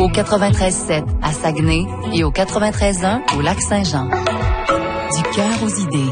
au 93.7 à Saguenay et au 93.1 au Lac-Saint-Jean. Du cœur aux idées.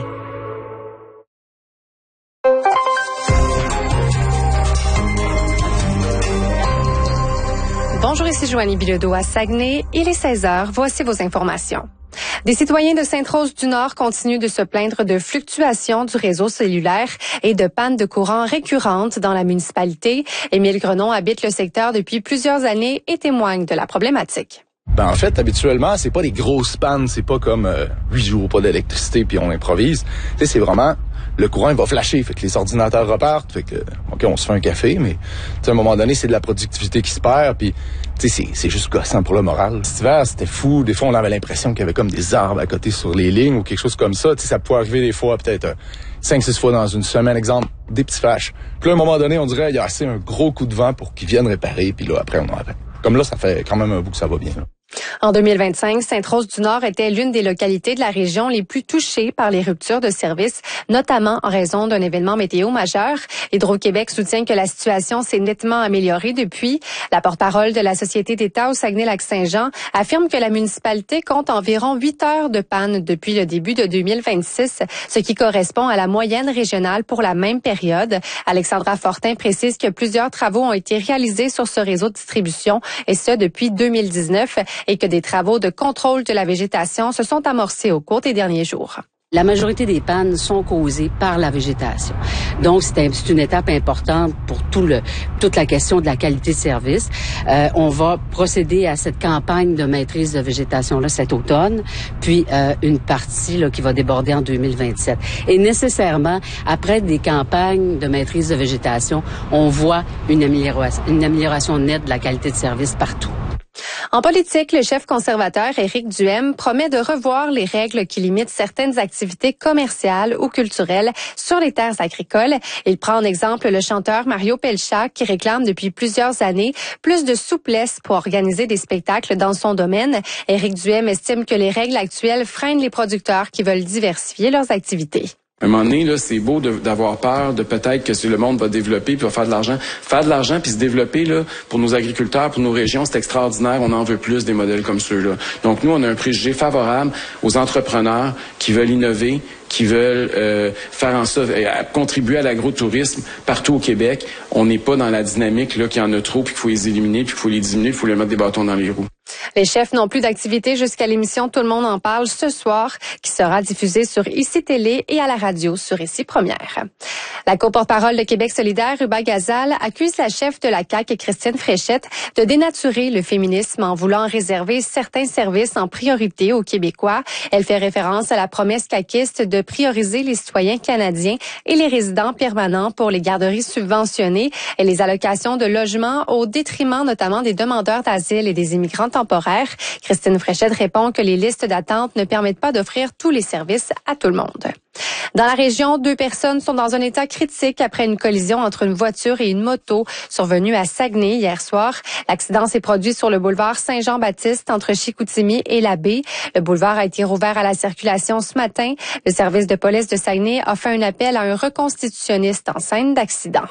Bonjour, ici Joanie Bilodeau à Saguenay. Il est 16h. Voici vos informations. Des citoyens de Sainte-Rose-du-Nord continuent de se plaindre de fluctuations du réseau cellulaire et de pannes de courant récurrentes dans la municipalité. Émile Grenon habite le secteur depuis plusieurs années et témoigne de la problématique. En fait, habituellement, c'est pas des grosses pannes, c'est pas comme 8 jours pas d'électricité puis on improvise. Tu sais, c'est vraiment le courant il va flasher, fait que les ordinateurs repartent, fait que OK, on se fait un café, mais à un moment donné, c'est de la productivité qui se perd, puis tu sais, c'est juste gossant pour le moral. Cet hiver, c'était fou, des fois on avait l'impression qu'il y avait comme des arbres à côté sur les lignes ou quelque chose comme ça, tu sais, ça pouvait arriver des fois peut-être 5-6 fois dans une semaine, exemple, des petits flashs. Puis là, à un moment donné, on dirait il y a assez un gros coup de vent pour qu'ils viennent réparer, puis là après on en arrête. Comme là, ça fait quand même un bout que ça va bien. Là. En 2025, Sainte-Rose-du-Nord était l'une des localités de la région les plus touchées par les ruptures de service, notamment en raison d'un événement météo majeur. Hydro-Québec soutient que la situation s'est nettement améliorée depuis. La porte-parole de la Société d'État au Saguenay-Lac-Saint-Jean affirme que la municipalité compte environ 8 heures de panne depuis le début de 2026, ce qui correspond à la moyenne régionale pour la même période. Alexandra Fortin précise que plusieurs travaux ont été réalisés sur ce réseau de distribution, et ce depuis 2019. Et que des travaux de contrôle de la végétation se sont amorcés au cours des derniers jours. La majorité des pannes sont causées par la végétation. Donc, c'est une étape importante pour toute la question de la qualité de service. On va procéder à cette campagne de maîtrise de végétation-là cet automne, puis une partie là, qui va déborder en 2027. Et nécessairement, après des campagnes de maîtrise de végétation, on voit une amélioration nette de la qualité de service partout. En politique, le chef conservateur Éric Duhaime promet de revoir les règles qui limitent certaines activités commerciales ou culturelles sur les terres agricoles. Il prend en exemple le chanteur Mario Pelchat qui réclame depuis plusieurs années plus de souplesse pour organiser des spectacles dans son domaine. Éric Duhaime estime que les règles actuelles freinent les producteurs qui veulent diversifier leurs activités. À un moment donné, là, c'est beau d'avoir peur de peut-être que le monde va développer puis va faire de l'argent. Faire de l'argent puis se développer, là, pour nos agriculteurs, pour nos régions, c'est extraordinaire. On en veut plus des modèles comme ceux-là. Donc, nous, on a un préjugé favorable aux entrepreneurs qui veulent innover, qui veulent faire en sorte contribuer à l'agrotourisme partout au Québec. On n'est pas dans la dynamique là qu'il y en a trop puis qu'il faut les éliminer puis qu'il faut les diminuer, il faut les mettre des bâtons dans les roues. Les chefs n'ont plus d'activité jusqu'à l'émission Tout le monde en parle ce soir, qui sera diffusée sur ICI Télé et à la radio sur ICI Première. La co-porte-parole de Québec solidaire, Ruba Gazal, accuse la chef de la CAQ, Christine Fréchette, de dénaturer le féminisme en voulant réserver certains services en priorité aux Québécois. Elle fait référence à la promesse caquiste de prioriser les citoyens canadiens et les résidents permanents pour les garderies subventionnées et les allocations de logement au détriment notamment des demandeurs d'asile et des immigrants temporaires. Christine Fréchette répond que les listes d'attente ne permettent pas d'offrir tous les services à tout le monde. Dans la région, 2 personnes sont dans un état critique après une collision entre une voiture et une moto survenue à Saguenay hier soir. L'accident s'est produit sur le boulevard Saint-Jean-Baptiste entre Chicoutimi et la Baie. Le boulevard a été rouvert à la circulation ce matin. Le service de police de Saguenay a fait un appel à un reconstitutionniste en scène d'accident.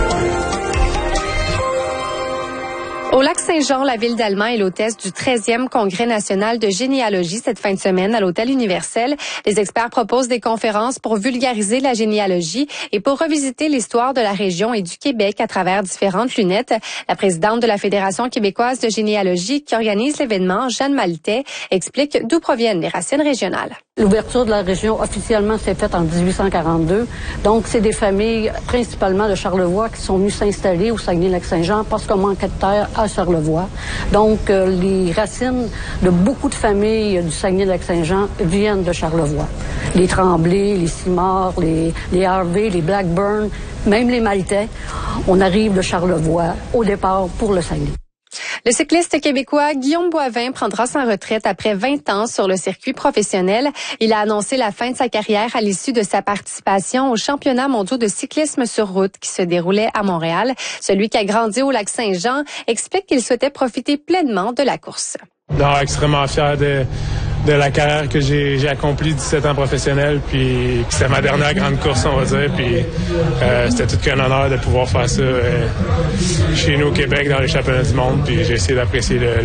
Au Lac-Saint-Jean, la ville d'Allemand est l'hôtesse du 13e Congrès national de généalogie cette fin de semaine à l'Hôtel Universel. Les experts proposent des conférences pour vulgariser la généalogie et pour revisiter l'histoire de la région et du Québec à travers différentes lunettes. La présidente de la Fédération québécoise de généalogie qui organise l'événement, Jeanne Maltais, explique d'où proviennent les racines régionales. L'ouverture de la région officiellement s'est faite en 1842. Donc, c'est des familles principalement de Charlevoix qui sont venues s'installer au Saguenay-Lac-Saint-Jean parce qu'on manquait de terre à Charlevoix. Donc, les racines de beaucoup de familles du Saguenay-Lac-Saint-Jean viennent de Charlevoix. Les Tremblay, les Simard, les Harvey, les Blackburn, même les Maltais, on arrive de Charlevoix au départ pour le Saguenay. Le cycliste québécois Guillaume Boivin prendra sa retraite après 20 ans sur le circuit professionnel. Il a annoncé la fin de sa carrière à l'issue de sa participation aux championnats mondiaux de cyclisme sur route qui se déroulaient à Montréal. Celui qui a grandi au Lac-Saint-Jean explique qu'il souhaitait profiter pleinement de la course. Non, extrêmement fier de la carrière que j'ai accomplie 17 ans professionnel, puis c'était ma dernière grande course, on va dire, puis c'était tout qu'un honneur de pouvoir faire ça chez nous au Québec dans les championnats du monde, puis j'ai essayé d'apprécier le